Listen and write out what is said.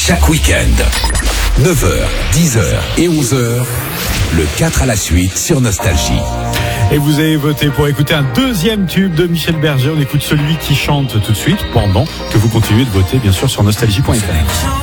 chaque week-end. 9h, 10h et 11h, le 4 à la suite sur Nostalgie. Et vous avez voté pour écouter un deuxième tube de Michel Berger. On écoute celui qui chante tout de suite pendant que vous continuez de voter, bien sûr, sur nostalgie.fr.